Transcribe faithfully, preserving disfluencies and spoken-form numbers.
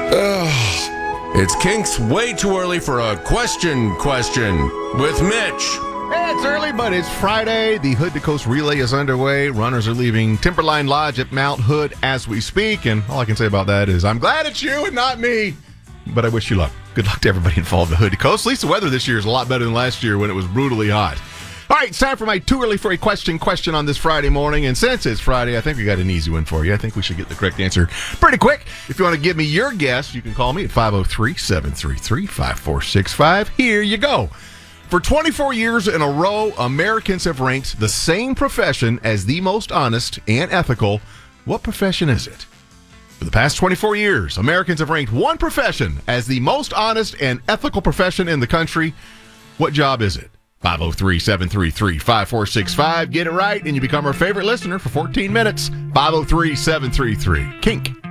Ugh. It's Kink's way too early for a question question with Mitch. Hey, it's early, but it's Friday. The Hood to Coast Relay is underway. Runners are leaving Timberline Lodge at Mount Hood as we speak, and all I can say about that is I'm glad it's you and not me, but I wish you luck. Good luck to everybody involved in the Hood to Coast. At least the weather this year is a lot better than last year when it was brutally hot. All right, it's time for my too early for a question question on this Friday morning. And since it's Friday, I think we got an easy one for you. I think we should get the correct answer pretty quick. If you want to give me your guess, you can call me at five oh three, seven three three, five four six five. Here you go. For twenty-four years in a row, Americans have ranked the same profession as the most honest and ethical. What profession is it? For the past twenty-four years, Americans have ranked one profession as the most honest and ethical profession in the country. What job is it? five oh three, seven three three, five four six five. Get it right, and you become our favorite listener for fourteen minutes. five oh three, seven three three, Kink.